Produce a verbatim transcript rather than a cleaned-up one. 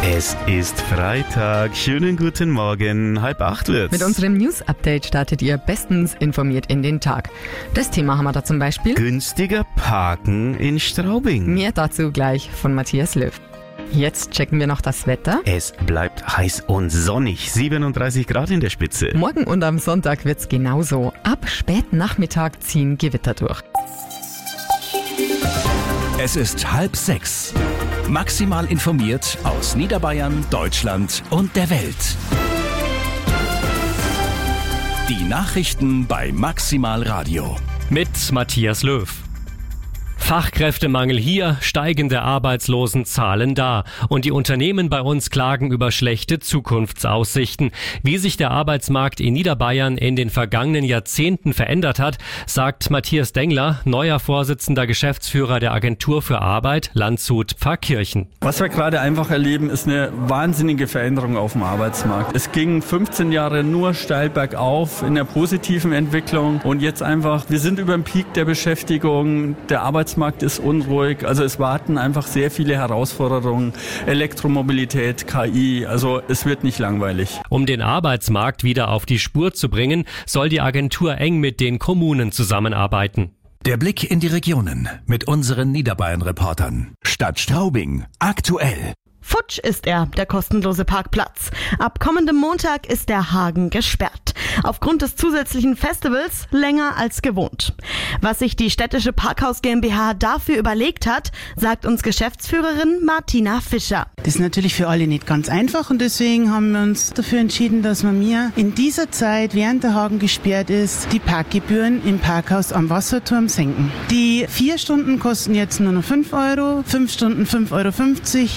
Es ist Freitag. Schönen guten Morgen. Halb acht wird's. Mit unserem News-Update startet ihr bestens informiert in den Tag. Das Thema haben wir da zum Beispiel. Günstiger Parken in Straubing. Mehr dazu gleich von Matthias Löw. Jetzt checken wir noch das Wetter. Es bleibt heiß und sonnig. siebenunddreißig Grad in der Spitze. Morgen und am Sonntag wird's genauso. Ab Spätnachmittag ziehen Gewitter durch. Es ist halb sechs. Maximal informiert aus Niederbayern, Deutschland und der Welt. Die Nachrichten bei Maximal Radio. Mit Matthias Löw. Fachkräftemangel hier, steigende Arbeitslosenzahlen da. Und die Unternehmen bei uns klagen über schlechte Zukunftsaussichten. Wie sich der Arbeitsmarkt in Niederbayern in den vergangenen Jahrzehnten verändert hat, sagt Matthias Dengler, neuer Vorsitzender Geschäftsführer der Agentur für Arbeit Landshut-Pfarrkirchen. Was wir gerade einfach erleben, ist eine wahnsinnige Veränderung auf dem Arbeitsmarkt. Es ging fünfzehn Jahre nur steil bergauf in der positiven Entwicklung und jetzt einfach, wir sind über dem Peak der Beschäftigung, der Arbeitsmarkt Arbeitsmarkt ist unruhig, also es warten einfach sehr viele Herausforderungen, Elektromobilität, K I, also es wird nicht langweilig. Um den Arbeitsmarkt wieder auf die Spur zu bringen, soll die Agentur eng mit den Kommunen zusammenarbeiten. Der Blick in die Regionen mit unseren Niederbayern-Reportern. Stadt Straubing, aktuell. Futsch ist er, der kostenlose Parkplatz. Ab kommendem Montag ist der Hagen gesperrt. Aufgrund des zusätzlichen Festivals länger als gewohnt. Was sich die städtische Parkhaus GmbH dafür überlegt hat, sagt uns Geschäftsführerin Martina Fischer. Das ist natürlich für alle nicht ganz einfach und deswegen haben wir uns dafür entschieden, dass wir mir in dieser Zeit, während der Hagen gesperrt ist, die Parkgebühren im Parkhaus am Wasserturm senken. Die vier Stunden kosten jetzt nur noch fünf Euro, fünf Stunden fünf Euro fünfzig,